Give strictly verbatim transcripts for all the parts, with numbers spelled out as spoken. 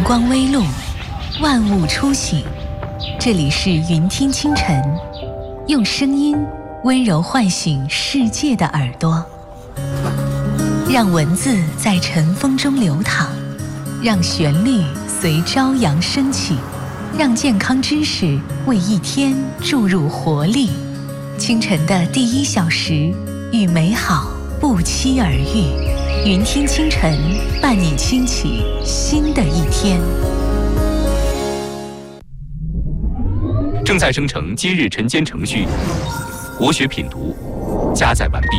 光微露，万物初醒。这里是云听清晨，用声音温柔唤醒世界的耳朵，让文字在晨风中流淌，让旋律随朝阳升起，让健康知识为一天注入活力。清晨的第一小时，与美好不期而遇。云听清晨，伴你轻启新的一天。 正在生成今日晨间程序，国学品读加载完毕。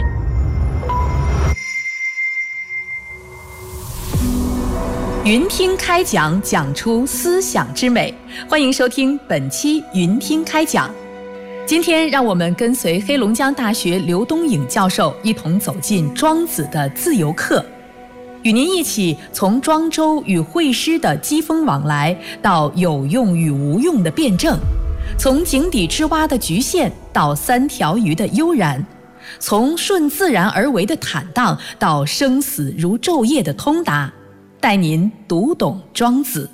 云听开讲，讲出思想之美。欢迎收听本期云听开讲。今天让我们跟随黑龙江大学刘东颖教授一同走进庄子的自由课，与您一起从庄周与惠施的机锋往来，到有用与无用的辩证，从井底之蛙的局限到三条鱼的悠然，从顺自然而为的坦荡到生死如昼夜的通达，带您读懂庄子。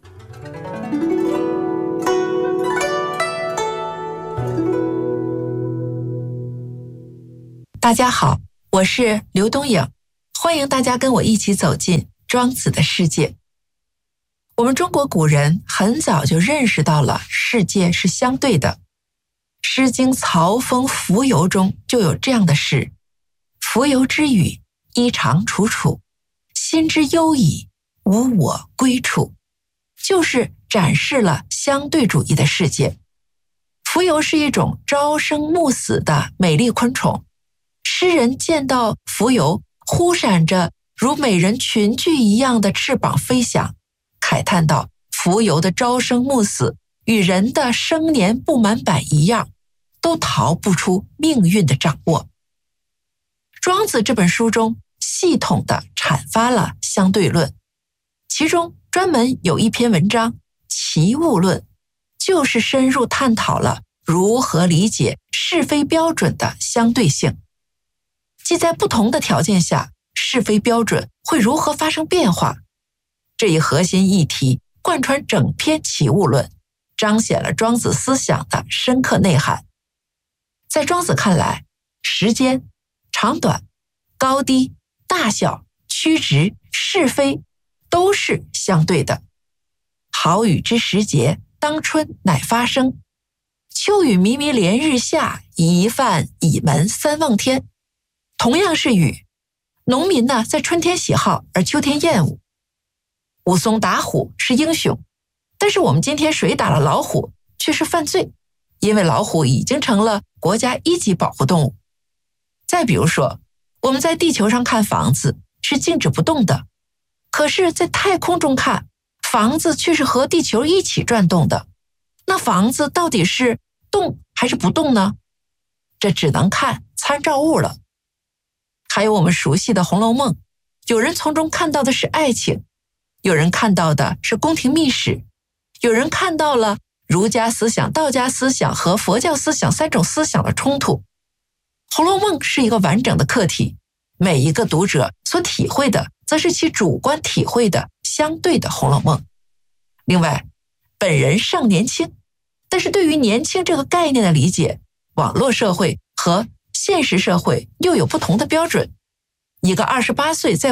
大家好，我是刘东颖，欢迎大家跟我一起走进庄子的世界。我们中国古人很早就认识到了世界是相对的，《诗经·曹风·蜉蝣》中就有这样的诗：蜉蝣之语，衣长楚楚，心之忧矣，无我归处。就是展示了相对主义的世界。蜉蝣是一种朝生暮死的美丽昆虫，诗人见到蜉蝣忽闪着如美人裙裾一样的翅膀飞翔，慨叹道：蜉蝣的朝生暮死与人的生年不满百一样，都逃不出命运的掌握。庄子这本书中系统地阐发了相对论，其中专门有一篇文章《齐物论》，就是深入探讨了如何理解是非标准的相对性，即在不同的条件下，是非标准会如何发生变化。这一核心议题贯穿整篇《齐物论》，彰显了庄子思想的深刻内涵。在庄子看来，时间、长短、高低、大小、曲直、是非都是相对的。好雨之时节，当春乃发生；秋雨弥弥连日下，一饭倚门三望天。同样是雨，农民呢在春天喜好，而秋天厌恶。武松打虎是英雄，但是我们今天谁打了老虎却是犯罪，因为老虎已经成了国家一级保护动物。再比如说，我们在地球上看房子是静止不动的，可是在太空中看，房子却是和地球一起转动的。那房子到底是动还是不动呢？这只能看参照物了。还有我们熟悉的《红楼梦》，有人从中看到的是爱情，有人看到的是宫廷秘史，有人看到了儒家思想、道家思想和佛教思想三种思想的冲突。《红楼梦》是一个完整的课题，每一个读者所体会的则是其主观体会的相对的《红楼梦》。另外，本人尚年轻，但是对于年轻这个概念的理解，网络社会和现实社会又有不同的标准。一个二十八岁在